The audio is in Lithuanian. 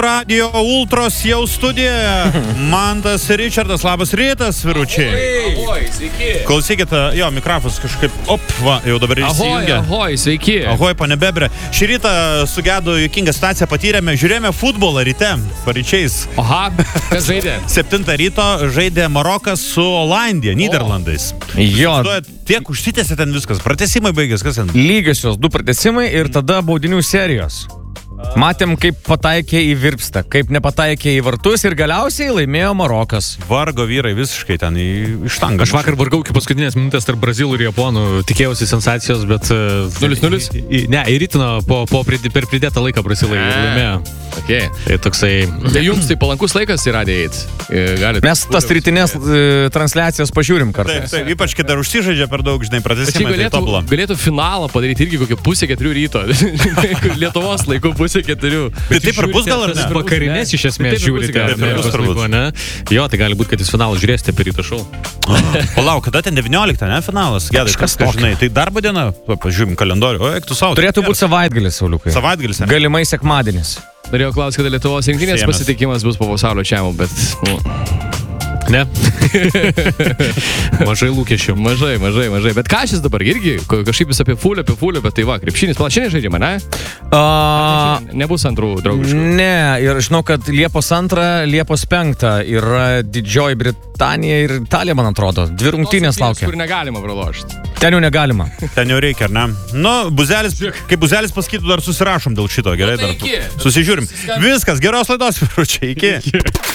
Radio Ultros jau studijoje. Mantas Ričardas, labas rytas, vyručiai. Ahoj, sveiki. Klausykite, jo, mikrofonas kažkaip, jau dabar įsijungia. Ahoj, sveiki. Ahoj, pane Bebre. Šį rytą sugedo juokingą situaciją patyrėme, žiūrėjome futbolą ryte, paryčiais. Aha, kas žaidė? 7 ryto žaidė Marokas su Olandija, Nyderlandais. Jo. Tiek užsitęsė ten viskas, pratesimai baigės, kas ten? Lygiosios 2 pratesimai ir tada baudinių serijos. Matėm, kaip pataikė į virpstą, kaip nepataikė į vartus ir galiausiai laimėjo Marokas. Vargo vyrai visiškai ten į štangą. Aš vakar vargau iki paskutinės minutės tarp Brazilų ir Japonų, tikėjausi sensacijos, bet... 0-0? Ne, įrytino per pridėtą laiką Brazilai laimėjo. Okay. Tai toksai... Tai jums tai palankus laikas į radiją eit. Mes tas rytinės transliacijas pažiūrim kartą. Taip, ypač, kai dar užsižaidžia per daug, žinai, pratesimai, tai tobulą. Galėtų finalą padaryti irgi kokį 3:30 ryto. Lietuvos laikų 3:30. Bet taip ir bus gal ar ne? Vakarinės iš esmės žiūrite. Jo, tai gali būti, kad jūs finalą žiūrėsite per ryto šou. Palauk, kada ten 19, ne, finalas? Gedai, Kažkas žinai, tai darbo diena, pažiūrim kalendorių. O, eik tu savo. Turėtų būti savaitgalis, Sauliukai. Savaitgalis, ne? Galimai sekmadienis. Norėjau klausyti, kada Lietuvos rinktinės pasitikimas bus po pasaulio čempionato, bet... Ne. Mažai lūkesčių. Mažai. Bet ką šis dabar irgi? Kažkaip vis apie fulę, bet tai va, krepšinis. Šiandien žaidžiama, ne? Nebus antrų draugiškų. Ne, ir žinau, kad Liepos 2, Liepos 5 yra Didžioji Britanija ir Italija, man atrodo. 2 rungtynės laukia. Kur negalima pralošti. Ten jau negalima. Ten jau reikia, ar ne? Nu, Buzelis, kaip Buzelis pasakytų, dar susirašom dėl šito, gerai? Dar susižiūrim. Viskas, geros laidos, vyručiai, iki.